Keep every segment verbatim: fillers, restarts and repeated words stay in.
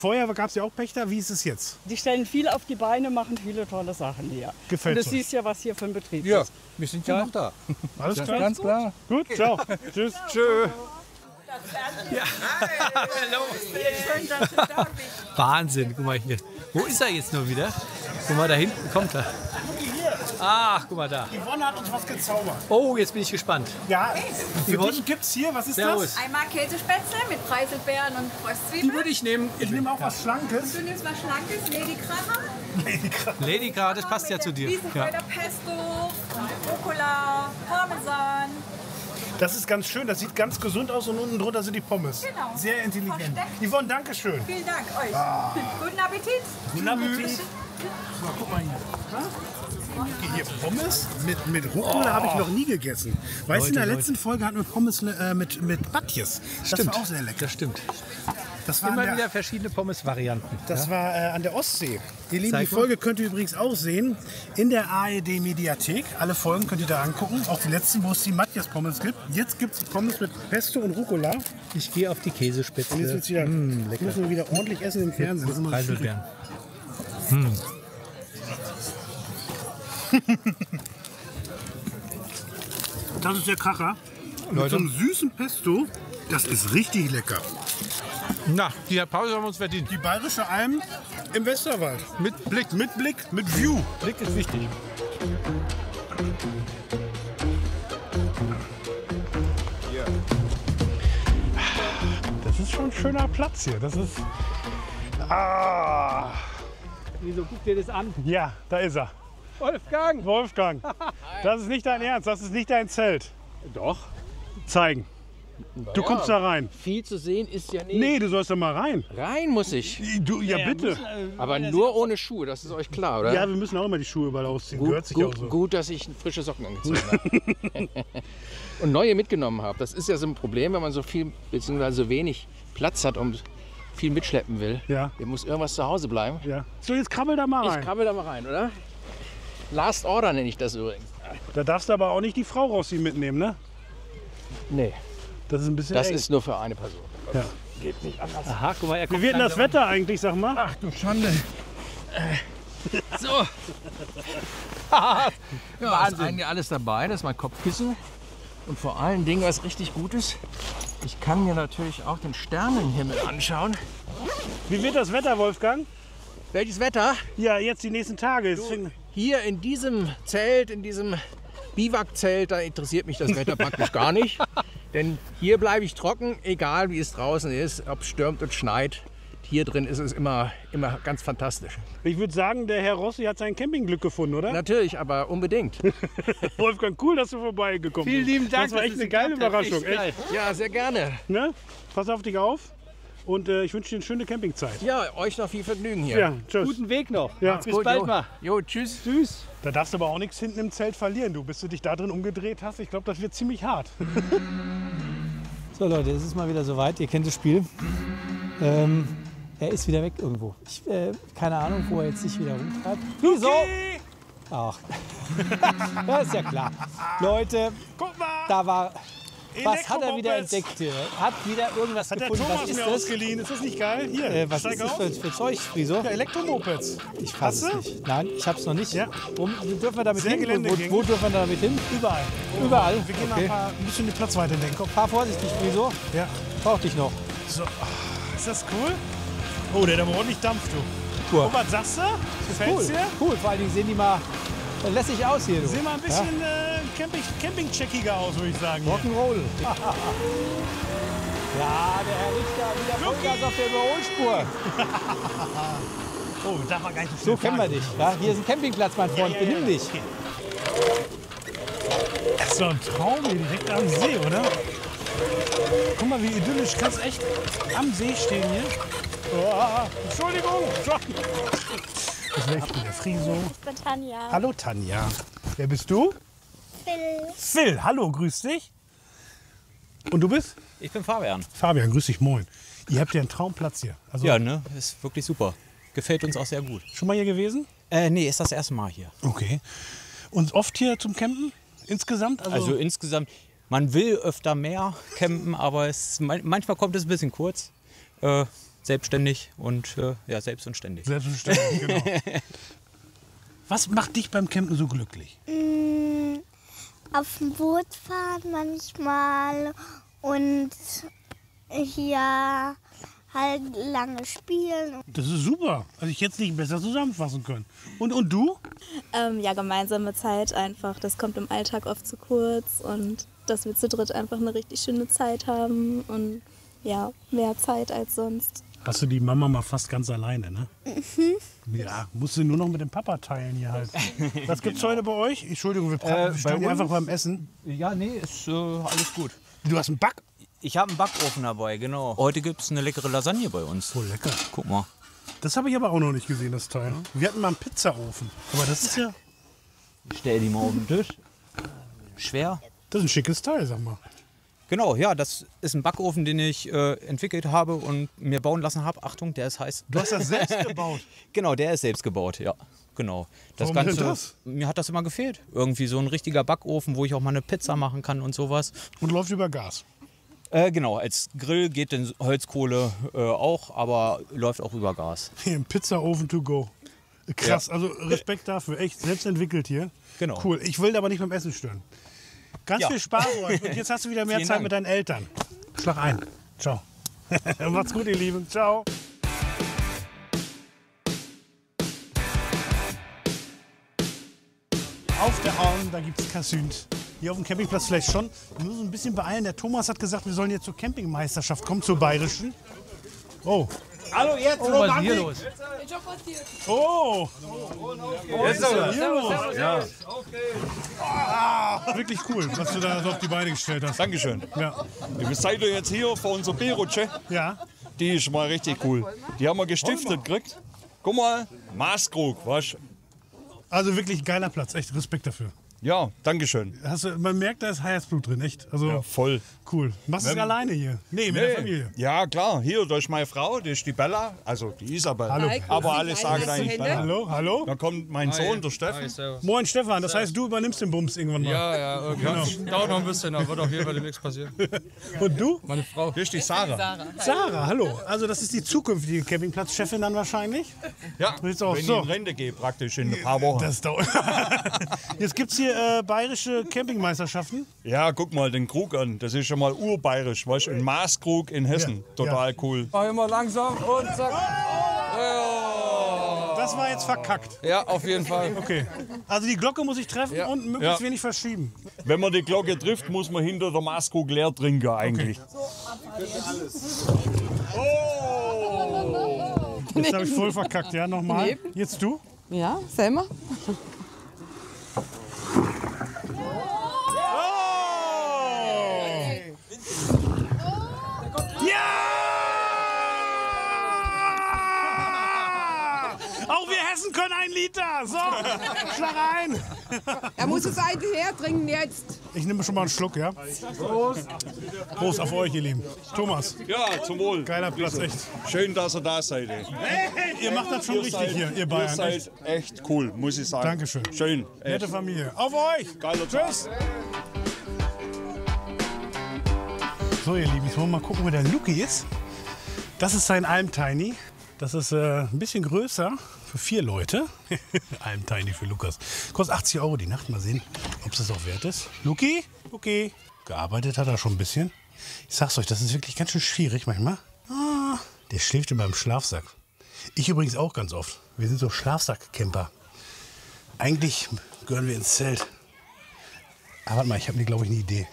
Vorher gab es ja auch Pächter, wie ist es jetzt? Die stellen viel auf die Beine, machen viele tolle Sachen hier. Gefällt Und du uns. siehst ja, was hier für ein Betrieb Ja, ist. wir sind ja, Ja. noch da. Alles klar? Ganz klar. Gut, ciao. Tschüss. Tschö. Schön, dass du da bist. Wahnsinn, guck mal hier. Wo ist er jetzt nur wieder? Guck mal, da hinten kommt er. Ach, guck mal da. Yvonne hat uns was gezaubert. Oh, jetzt bin ich gespannt. Ja, für Yvonne? dich gibt's hier, was ist Servus. Einmal Käsespätzle mit Preiselbeeren und Die Fröstzwiebeln. würde ich nehmen. das? Ich nehme auch was Schlankes. Du nimmst was Schlankes, Ladykracher. Lady Gra, das passt ja zu dir. Ja. Wiesenkräuterpesto, Rucola, Parmesan. Das ist ganz schön, das sieht ganz gesund aus und unten drunter sind die Pommes. Genau. Sehr intelligent. Versteckt. Yvonne, danke schön. Vielen Dank euch. Guten Appetit. Guten Appetit. Mal, guck mal hier. Hier Pommes mit, mit Rucola habe ich noch nie gegessen. Weißt du, in der Leute, letzten Folge hatten wir Pommes äh, mit, mit Batjes. Das Stimmt. war auch sehr lecker. Das stimmt. Das war, an Immer der, wieder verschiedene Pommes-Varianten. das war äh, an der Ostsee. Ihr Lieben, Zeig die mal. Folge könnt ihr übrigens auch sehen in der A R D-Mediathek. Alle Folgen könnt ihr da angucken. Auch die letzten, wo es die Matjes-Pommes gibt. Jetzt gibt es Pommes mit Pesto und Rucola. Ich gehe auf die Käsespitze. Und jetzt wird's wieder, Mm, lecker. müssen wir wieder ordentlich essen im Fernsehen. Das ist immer schwierig. Preiselbeeren. Das ist der Kracher. Mit Leute. so einem süßen Pesto. Das ist richtig lecker. Na, die Pause haben wir uns verdient. Die Bayerische Alm im Westerwald. Mit Blick. Mit Blick, mit View. Blick ist wichtig. Das ist schon ein schöner Platz hier. Das ist. Ah. Wieso guck dir das an? Ja, da ist er. Wolfgang! Wolfgang. Das ist nicht dein Ernst. Das ist nicht dein Zelt. Doch. Zeigen. Du kommst da rein. Viel zu sehen ist ja nicht. Nee, du sollst da mal rein. Rein muss ich. Du, ja, bitte. Aber nur ohne Schuhe, das ist euch klar, oder? Ja, wir müssen auch immer die Schuhe überall ausziehen. Gehört gut, sich auch gut, so. gut, dass ich frische Socken angezogen habe. Und neue mitgenommen habe. Das ist ja so ein Problem, wenn man so viel bzw. so wenig Platz hat und viel mitschleppen will. Ja. Hier muss irgendwas zu Hause bleiben. Ja. So, jetzt krabbel da mal Ich rein. krabbel da mal rein, oder? Last Order nenne ich das übrigens. Da darfst du aber auch nicht die Frau rausziehen mitnehmen, ne? Nee, Das ist ein bisschen das eng. ist nur für eine Person. Ja. Geht nicht anders. Aha, guck mal, er Wie kommt wird denn das langsam Wetter eigentlich, sag mal? Ach du Schande. So. Ja, ist eigentlich alles dabei. Das ist mein Kopfkissen. Und vor allen Dingen, was richtig gut ist, ich kann mir natürlich auch den Sternenhimmel anschauen. Wie wird das Wetter, Wolfgang? Welches Wetter? Ja, jetzt die nächsten Tage. Deswegen- Hier in diesem Zelt, in diesem Biwakzelt, da interessiert mich das Wetter praktisch gar nicht. Denn hier bleibe ich trocken, egal wie es draußen ist, ob es stürmt und schneit. Hier drin ist es immer, immer ganz fantastisch. Ich würde sagen, der Herr Rossi hat sein Campingglück gefunden, oder? Natürlich, aber unbedingt. Wolfgang, cool, dass du vorbeigekommen bist. Vielen lieben Dank. Das war echt dass eine es geile geklappt hat. Überraschung. Echt geil. Echt. Ja, sehr gerne. Ne? Pass auf dich auf und äh, ich wünsche dir eine schöne Campingzeit. Ja, euch noch viel Vergnügen hier. Ja, tschüss. Guten Weg noch. Ja. Bis bald jo. mal. Jo, tschüss. Tschüss. Da darfst du aber auch nichts hinten im Zelt verlieren, du, bis du dich da drin umgedreht hast. Ich glaube, das wird ziemlich hart. So Leute, es ist mal wieder soweit. Ihr kennt das Spiel. Ähm, er ist wieder weg irgendwo. Ich, äh, keine Ahnung, wo er jetzt sich wieder rumtreibt. Wieso? Ach, das ist ja klar. Leute, Guck mal! da war... Was hat er wieder Elektromopeds. entdeckt hier? Hat wieder irgendwas Hat der gefunden. Thomas Was ist mir das? ausgeliehen. Ist das nicht geil? Hier, Äh, was steig ist das auf. für, für Zeug, Friso? Ja, Elektromopeds. Ich fass es Hast du? nicht. Nein, ich hab's noch nicht. Ja. Wo, wo dürfen wir damit Sehr hin? Wo, geländegängig. wo, wo dürfen wir damit hin? Überall. Überall? Wir gehen mal Okay. ein, paar, ein bisschen die Platzweite entdecken. Komm. Fahr vorsichtig, Friso. Ja. Brauch dich noch. So. Ah, ist das cool? Oh, der hat aber ordentlich Dampf, du. Cool. Oh, was sagst du? Gefällt's Cool, dir? cool. Vor allen Dingen sehen die mal äh, lässig aus hier. Du. Sehen mal ein bisschen äh, Camping, Camping-checkiger aus, würde ich sagen. Ja? Hier. Rock'n'Roll. Ja, der Herr Richter wieder Vollgas auf der Überholspur. Oh, darf man gar nicht So kennen wir dich. Ja? Hier ist ein Campingplatz, mein Freund. Ja, ja, ja. Benimm dich. Okay. Das ist doch ein Traum hier direkt am See, oder? Guck mal, wie idyllisch. Kannst echt am See stehen hier. Oh, Entschuldigung. Das ist echt der Friso. Ich bin Tanja. Hallo Tanja. Wer bist du? Phil. Phil. Hallo, grüß dich. Und du bist? Ich bin Fabian. Fabian, grüß dich, moin. Ihr habt ja einen Traumplatz hier. Also Ja, ne? Ist wirklich super. Gefällt uns auch sehr gut. schon mal hier gewesen? Äh, nee, ist das erste Mal hier. Okay. Und oft hier zum Campen? Insgesamt? Also, Also insgesamt, man will öfter mehr campen, aber es, man- manchmal kommt es ein bisschen kurz. Äh, selbstständig und äh, ja, selbst und ständig. Selbstverständlich, genau. Was macht dich beim Campen so glücklich? Mm, auf dem Boot fahren manchmal und hier halt lange spielen. Das ist super. Also ich hätte es nicht besser zusammenfassen können. Und, und du? Ähm, ja, gemeinsame Zeit einfach. Das kommt im Alltag oft zu kurz und dass wir zu dritt einfach eine richtig schöne Zeit haben und ja, mehr Zeit als sonst. Hast du die Mama mal fast ganz alleine, ne? Mhm. Ja, musst du nur noch mit dem Papa teilen hier halt. Was gibt's heute bei euch? Entschuldigung, wir, äh, wir stehen hier einfach beim Essen. Ja, nee, ist äh, alles gut. Du hast einen Back? Ich habe einen Backofen dabei, genau. Heute gibt es eine leckere Lasagne bei uns. Oh, lecker. Guck mal. Das habe ich aber auch noch nicht gesehen, das Teil. Wir hatten mal einen Pizzaofen. Aber das ist ja... Ich stell die mal auf den Tisch. Schwer. Das ist ein schickes Teil, sag mal. Genau, ja, das ist ein Backofen, den ich äh, entwickelt habe und mir bauen lassen habe. Achtung, der ist heiß. Du hast das selbst gebaut? Genau, der ist selbst gebaut, ja. Genau. Das Warum Ganze, denn das? Mir hat das immer gefehlt. Irgendwie so ein richtiger Backofen, wo ich auch mal eine Pizza machen kann und sowas. Und läuft über Gas? Äh, genau, als Grill geht denn Holzkohle äh, auch, aber läuft auch über Gas. Hier, ein Pizzaofen to go. Krass, Ja. also Respekt dafür. Echt, selbst entwickelt hier. Genau. Cool. Ich will aber nicht beim Essen stören. Ganz Ja. viel Spaß euch. Und jetzt hast du wieder mehr Vielen Zeit Dank. mit deinen Eltern. Schlag ein. Ciao. Macht's gut, ihr Lieben. Ciao. Auf der Arm, da gibt's Kassünd. Hier auf dem Campingplatz vielleicht schon. Wir müssen uns ein bisschen beeilen. Der Thomas hat gesagt, wir sollen jetzt zur Campingmeisterschaft kommen, zur Bayerischen. Oh. Hallo, jetzt, oh, was ist hier los? Oh! Was ist denn hier los? Ja. Ah, wirklich cool, was du da so auf die Beine gestellt hast. Dankeschön. Ja. Wir seid jetzt hier vor unserer B-Rutsche. Ja. Die ist mal richtig cool. Die haben wir gestiftet gekriegt. Guck mal, Maßkrug, was? Also wirklich ein geiler Platz, echt Respekt dafür. Ja, Dankeschön. Hast du, man merkt, da ist Herzblut drin, echt. Also Ja, voll. cool. Machst du es Wenn- alleine hier? Nee, mit der Familie. Ja, klar. Hier, da ist meine Frau, das ist die Bella. Also die Isabel. Hallo. Aber alle sagen eigentlich Bella. Hallo, hallo. Dann kommt mein Sohn, der Steffen. Moin Stefan, das heißt, du übernimmst den Bums irgendwann mal. Ja, ja, irgendwann. Genau. Dauert noch ein bisschen, aber wird auf jeden Fall demnächst passieren. Und du? Meine Frau. Das ist die Sarah. Sarah, hallo. Also das ist die zukünftige Campingplatzchefin dann wahrscheinlich? Ja, So sieht's aus. wenn ich So. in Rente gehe, praktisch in ein paar Wochen. Das dauert. Jetzt gibt es hier äh, bayerische Campingmeisterschaften. Ja, guck mal den Krug an. Das ist schon mal urbayerisch, weißt du? Ein Maßkrug in Hessen. Ja, Total cool. Mach immer langsam und zack. Das war jetzt verkackt. Ja, auf jeden Fall. Okay. Also die Glocke muss ich treffen Ja. und möglichst Ja. wenig verschieben. Wenn man die Glocke trifft, muss man hinter der Maßkrug leer trinken eigentlich. Jetzt habe ich voll verkackt, ja, nochmal. Jetzt du? Ja, Selma? Ja! Auch wir Hessen können ein Liter. So, schlag ein. Er muss es eigentlich hertrinken jetzt. Ich nehme schon mal einen Schluck, ja? Prost. Prost auf euch, ihr Lieben. Thomas, Ja, zum Wohl. geiler Platz, echt. Schön, dass ihr da seid. ey. Hey, ihr macht das schon Ihr richtig seid, hier, ihr ihr Bayern. seid Echt. echt cool, muss ich sagen. Dankeschön. Schön. Nette Echt. Familie. Auf euch. Geiler Tag. Tschüss. So, ihr Lieben, jetzt wollen wir mal gucken, wo der Luki ist. Das ist sein Alm Tiny. Das ist äh, ein bisschen größer für vier Leute. Alm Tiny für Lukas. Kostet achtzig Euro die Nacht. Mal sehen, ob es das auch wert ist. Luki? Okay. Gearbeitet hat er schon ein bisschen. Ich sag's euch, das ist wirklich ganz schön schwierig manchmal. Ah, der schläft immer im Schlafsack. Ich übrigens auch ganz oft. Wir sind so Schlafsack-Camper. Eigentlich gehören wir ins Zelt. Aber warte mal, ich habe mir, glaube ich, eine Idee.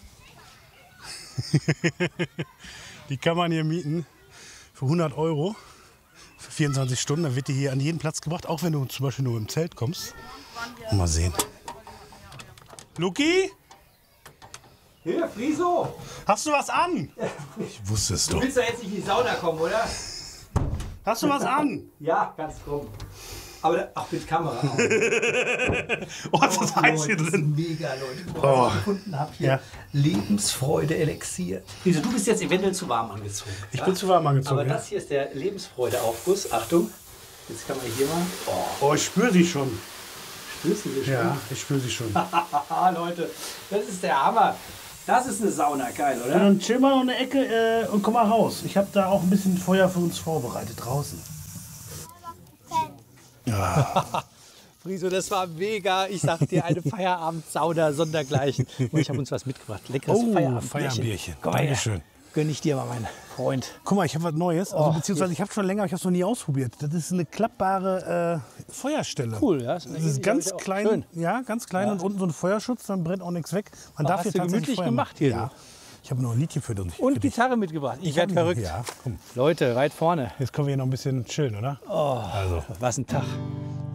Die kann man hier mieten für hundert Euro für vierundzwanzig Stunden. Dann wird die hier an jeden Platz gebracht, auch wenn du zum Beispiel nur im Zelt kommst. Mal sehen. Luki? Hier, Friso! Hast du was an? Ich wusste es Du doch. willst doch jetzt nicht in die Sauna kommen, oder? Hast du was an? Ja, ganz krumm. Aber da- auch mit Kamera. Oh, ist das heiß hier Leute, drin. Das ist mega, Leute. Oh. Was ich gefunden habe hier. Ja. Lebensfreude-Elixier. Friso, du bist jetzt eventuell zu warm angezogen. Ich ja? bin zu warm angezogen. Aber Ja. das hier ist der Lebensfreude-Aufguss. Achtung. Jetzt kann man hier mal. Oh, Oh, ich spüre sie schon. spürst du das schon? Ja, ich spüre sie schon. Haha, Leute, das ist der Hammer. Das ist eine Sauna, geil, Und oder? dann chill mal noch eine Ecke äh, und komm mal raus. Ich habe da auch ein bisschen Feuer für uns vorbereitet draußen. Friso, das war mega. Ich sag dir, eine Feierabendsauna sondergleichen. Und ich habe uns was mitgebracht. Leckeres Oh, Feierabendbierchen. Feierbierchen. Geil. Dankeschön. Gönn ich dir mal, mein Freund. Guck mal, ich habe was Neues. Also, Oh, beziehungsweise ich habe schon länger, ich habe es noch nie ausprobiert. Das ist eine klappbare äh, Feuerstelle. Cool, ja. Das ist ganz klein, Schön. ja, ganz klein Ja. und unten so ein Feuerschutz, dann brennt auch nichts weg. Man Oh, darf hast hier du tatsächlich gemütlich Feuer gemacht machen. hier, Ja. Ich habe noch ein Liedchen für dich. Und für dich. Gitarre mitgebracht. Ich werde hab- verrückt. Ja, komm. Leute, weit vorne. Jetzt können wir hier noch ein bisschen chillen, oder? Oh, Also. was ein Tag.